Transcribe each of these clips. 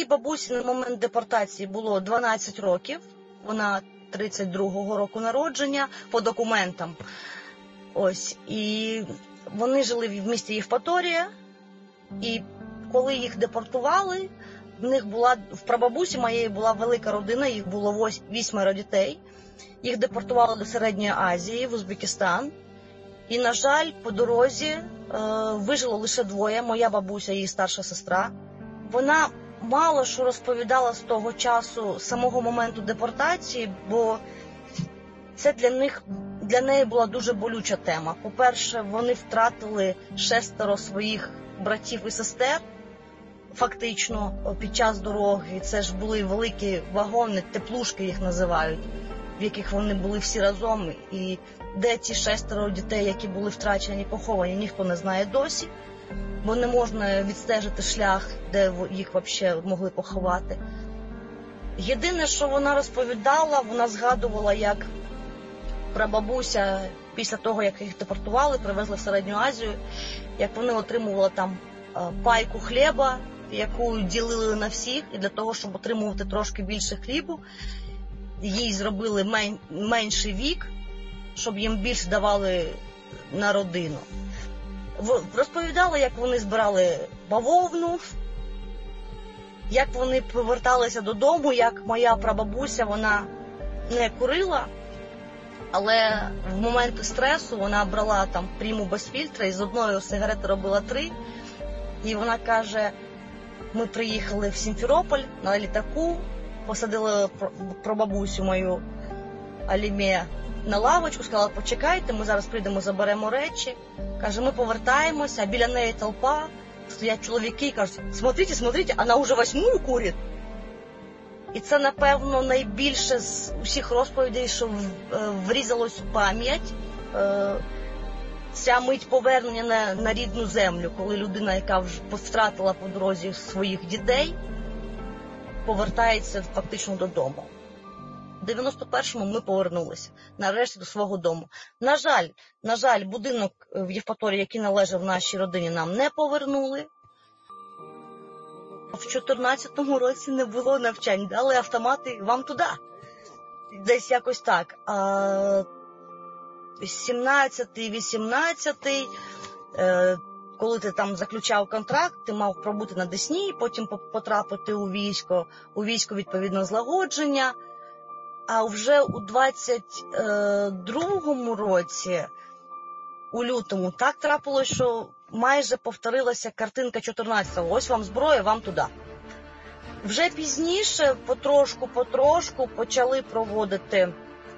бабусі на момент депортації було 12 років. Вона 32-го року народження по документам. Ось. І вони жили в місті Євпаторія. І коли їх депортували, в прабабусі моєї була велика родина, їх було 8 дітей. Їх депортували до Середньої Азії, в Узбекистан. І, на жаль, по дорозі вижило лише 2, моя бабуся і її старша сестра. Вона мало що розповідала з того часу, самого моменту депортації, бо це для неї була дуже болюча тема. По-перше, вони втратили 6 своїх братів і сестер, фактично, під час дороги. Це ж були великі вагони, теплушки їх називають, в яких вони були всі разом. І де ті 6 дітей, які були втрачені, поховані, ніхто не знає досі, бо не можна відстежити шлях, де їх взагалі могли поховати. Єдине, що вона розповідала, вона згадувала, як прабабуся після того, як їх депортували, привезли в Середню Азію, як вони отримували там пайку хліба, яку ділили на всіх, і для того, щоб отримувати трошки більше хлібу, їй зробили менший вік, щоб їм більше давали на родину. Розповідала, як вони збирали бавовну, як вони поверталися додому, як моя прабабуся, вона не курила, але в момент стресу вона брала там приму без фільтра і з одної сигарети робила 3. І вона каже, ми приїхали в Сімферополь на літаку, посадили прабабусю мою Аліме на лавочку, сказала, почекайте, ми зараз прийдемо, заберемо речі. Каже, ми повертаємося, а біля неї толпа, стоять чоловіки і кажуть, смотрите, вона вже 8 курить. І це, напевно, найбільше з усіх розповідей, що врізалось в пам'ять. Ця мить повернення на рідну землю, коли людина, яка вже втратила по дорозі своїх дітей, повертається фактично додому. В 91-му ми повернулися, нарешті, до свого дому. На жаль, будинок в Євпаторії, який належав нашій родині, нам не повернули. В 14-му році не було навчань, дали автомати вам туди. Десь якось так. 17-й, 18-й, коли ти там заключав контракт, ти мав пробути на Десні, потім потрапити у військо відповідно злагодження. А вже у 22-му році, у лютому, так трапилось, що майже повторилася картинка 14-го. Ось вам зброя, вам туди. Вже пізніше, потрошку почали проводити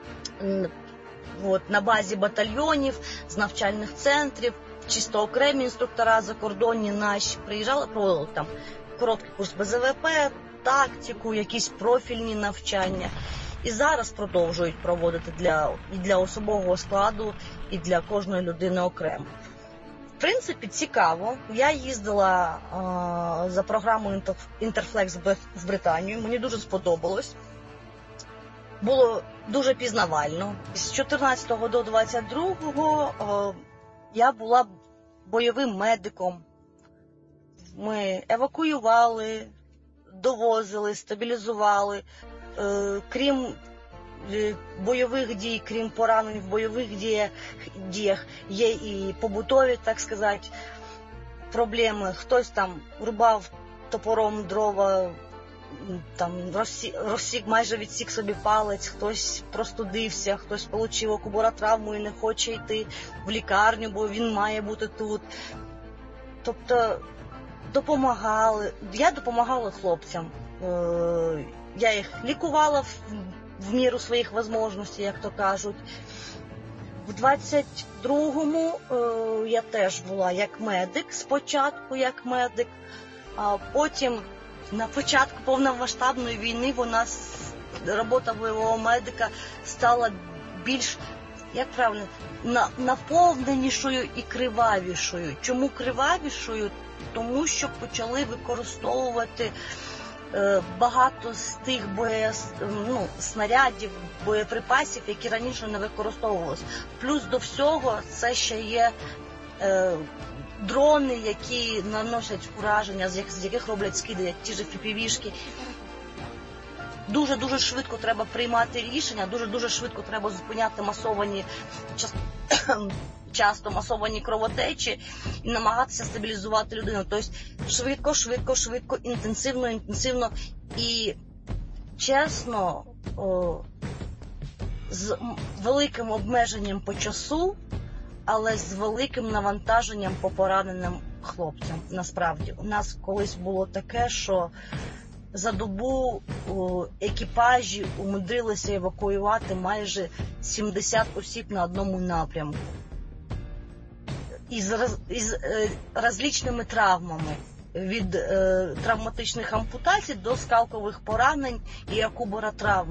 на базі батальйонів, з навчальних центрів, чисто окремі інструктора закордонні наші приїжджали, проводили там короткий курс БЗВП, тактику, якісь профільні навчання. І зараз продовжують проводити для особового складу, і для кожної людини окремо. В принципі, цікаво. Я їздила за програмою Інтерфлекс в Британію, мені дуже сподобалось. Було дуже пізнавально. З 14-го до 22-го я була бойовим медиком. Ми евакуювали, довозили, стабілізували. Крім бойових дій, крім поранень в бойових діях, є і побутові, так сказати, проблеми. Хтось там рубав топором дрова, там майже відсік собі палець, хтось простудився, хтось отримав окуборотравму і не хоче йти в лікарню, бо він має бути тут. Тобто я допомагала хлопцям. Я їх лікувала в міру своїх можливостей, як то кажуть. В 22-му я теж була як медик, спочатку як медик, а потім на початку повномасштабної війни робота бойового медика стала більш, як правильно, наповненішою і кривавішою. Чому кривавішою? Тому що почали використовувати багато з тих снарядів, боєприпасів, які раніше не використовувалися. Плюс до всього це ще є дрони, які наносять ураження, з яких роблять скиди, як ті ж FPV-шки. Дуже-дуже швидко треба приймати рішення, дуже-дуже швидко треба зупиняти часто масовані кровотечі і намагатися стабілізувати людину. Тобто швидко, інтенсивно і чесно, з великим обмеженням по часу, але з великим навантаженням по пораненим хлопцям. Насправді, у нас колись було таке, що за добу екіпажі умудрилися евакуювати майже 70 осіб на одному напрямку. Із различними травмами. Від травматичних ампутацій до скалкових поранень і акубора травм.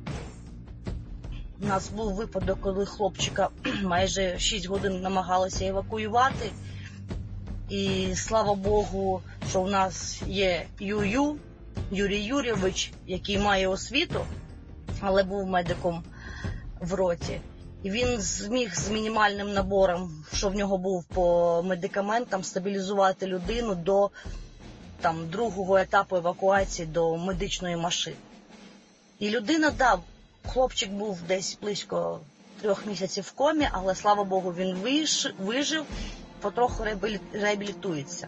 У нас був випадок, коли хлопчика майже 6 годин намагалися евакуювати. І слава Богу, що в нас є Юрій Юрійович, який має освіту, але був медиком в роті. І він зміг з мінімальним набором, що в нього був по медикаментам, стабілізувати людину до другого етапу евакуації, до медичної машини. І людина, хлопчик був десь близько 3 місяців в комі, але, слава Богу, він вижив, потроху реабілітується.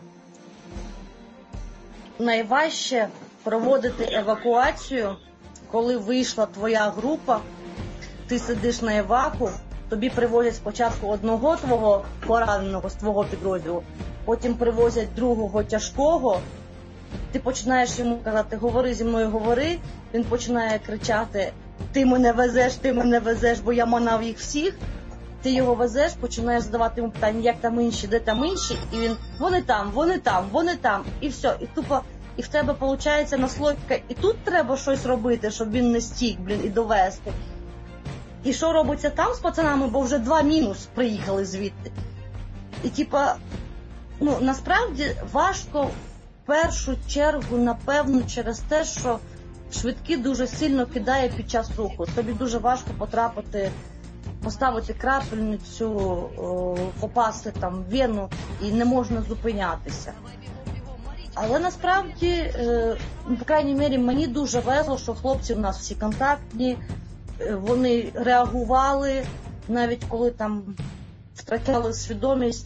Найважче проводити евакуацію, коли вийшла твоя група, ти сидиш на еваку, тобі привозять спочатку одного твого пораненого з твого підрозділу, потім привозять другого тяжкого, ти починаєш йому казати, говори зі мною, говори, він починає кричати, ти мене везеш, бо я манав їх всіх, ти його везеш, починаєш задавати йому питання, як там інші, де там інші, і він, вони там, і все, і тупо, і в тебе виходить наслойка, і тут треба щось робити, щоб він не стік, і довести. І що робиться там з пацанами, бо вже 2 мінус приїхали звідти. І насправді важко в першу чергу, напевно, через те, що швидкі дуже сильно кидає під час руху. Тобі дуже важко поставити крапельницю, попасти в вену і не можна зупинятися. Але насправді, по крайній мірі, мені дуже везло, що хлопці у нас всі контактні, вони реагували, навіть коли втрачали свідомість.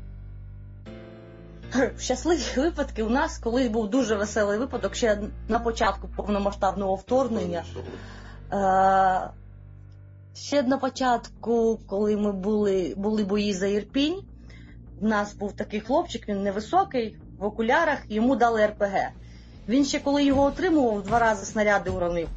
Щасливі випадки у нас колись був дуже веселий випадок, ще на початку повномасштабного вторгнення. Ще на початку, коли ми були бої за Ірпінь, у нас був такий хлопчик, він невисокий, в окулярах, йому дали РПГ. Він ще коли його отримував, 2 рази снаряди уронив.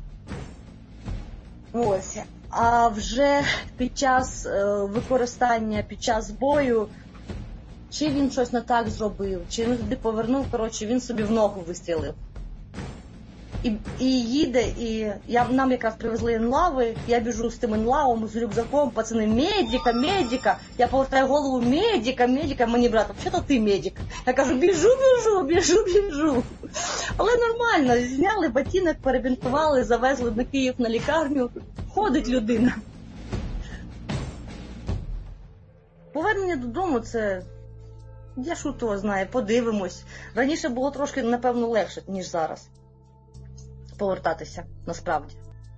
Ось. А вже під час використання, під час бою, чи він щось не так зробив, чи він туди повернув, він собі в ногу вистрілив. І їде, і нам якраз привезли енлави, я біжу з тим енлавом, з рюкзаком, пацани, медика, я повертаю голову, медика, мені брат, взагалі-то ти медик. Я кажу, біжу. Але нормально, зняли ботинок, перебінтували, завезли на Київ на лікарню, ходить людина. Повернення додому це, я шутко знаю, подивимось. Раніше було трошки, напевно, легше, ніж зараз. Повертатися, насправді.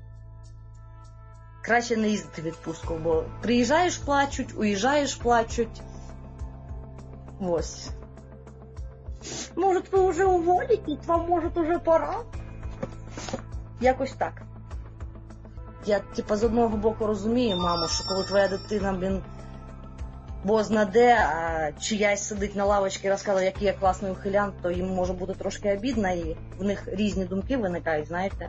Краще не їздити в відпустку, бо приїжджаєш, плачуть, уїжджаєш, плачуть. Ось. Може, ви вже уволите, вам, може, вже пора? Якось так. Я, з одного боку розумію, мамо, що коли твоя дитина, бозна де, а чиясь сидить на лавочці і розказує, який я класний ухилянт, то їм може бути трошки обідно, і в них різні думки виникають, знаєте.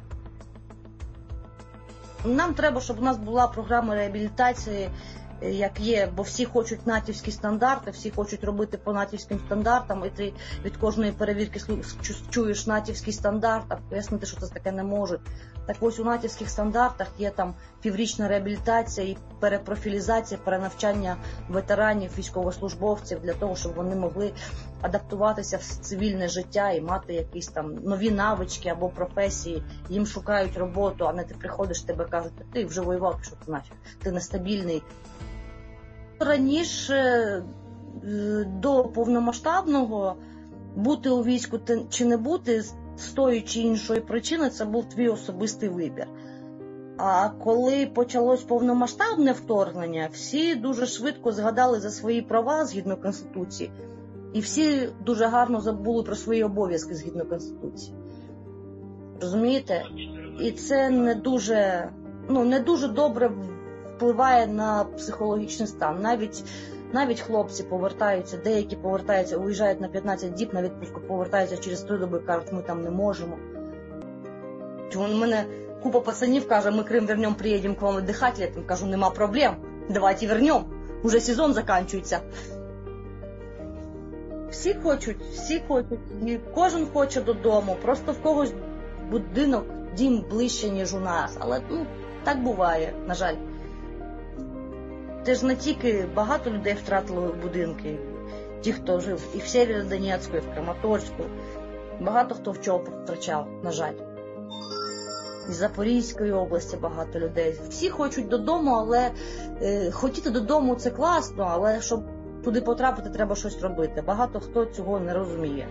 Нам треба, щоб у нас була програма реабілітації, як є, бо всі хочуть натівські стандарти, всі хочуть робити по натівським стандартам, і ти від кожної перевірки чуєш натівський стандарт, а пояснити, що це таке не можуть. Так ось у натівських стандартах є піврічна реабілітація і перепрофілізація, перенавчання ветеранів, військовослужбовців для того, щоб вони могли адаптуватися в цивільне життя і мати якісь нові навички або професії. Їм шукають роботу, а не ти приходиш, тебе кажуть, ти вже воював, що ти значить, ти нестабільний. Раніше до повномасштабного бути у війську чи не бути з тої чи іншої причини, це був твій особистий вибір. А коли почалось повномасштабне вторгнення, всі дуже швидко згадали за свої права згідно Конституції. І всі дуже гарно забули про свої обов'язки згідно Конституції. Розумієте? І це не дуже добре впливає на психологічний стан. Навіть хлопці повертаються, деякі повертаються, уїжджають на 15 діб на відпустку, повертаються через 3 доби, кажуть, ми там не можемо. У мене купа пацанів каже, ми Крим вернем, приїдемо к вам віддихати літом. Кажу, нема проблем, давайте вернем, уже сезон закінчується. Всі хочуть, і кожен хоче додому, просто в когось будинок, дім ближче, ніж у нас. Але так буває, на жаль. Це ж не тільки багато людей втратили будинки, ті, хто жив і в Сєвєродонецьку, і в Краматорську. Багато хто в чого втрачав, на жаль. Із Запорізької області багато людей. Всі хочуть додому, але хотіти додому – це класно, але щоб туди потрапити, треба щось робити. Багато хто цього не розуміє.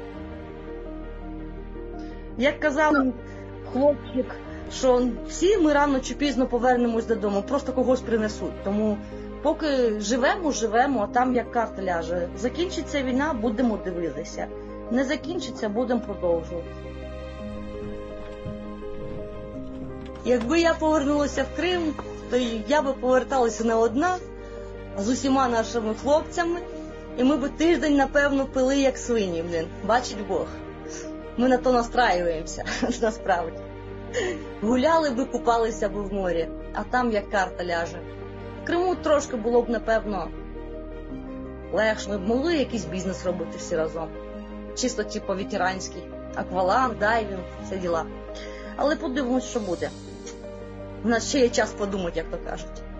Як казав хлопчик, що всі ми рано чи пізно повернемось додому, просто когось принесуть. Тому поки живемо, а там як карта ляже. Закінчиться війна, будемо дивитися. Не закінчиться, будемо продовжувати. Якби я повернулася в Крим, то я би поверталася не одна, а з усіма нашими хлопцями, і ми б тиждень, напевно, пили як свині, бачить Бог. Ми на то настраюємося, насправді. Гуляли би, купалися би в морі, а там як карта ляже. В Криму трошки було б, напевно, легше. Ми б могли якийсь бізнес робити всі разом. Чисто типу ветеранський. Акваланг, дайвінг, все діла. Але подивимось, що буде. У нас ще є час подумати, як то кажуть.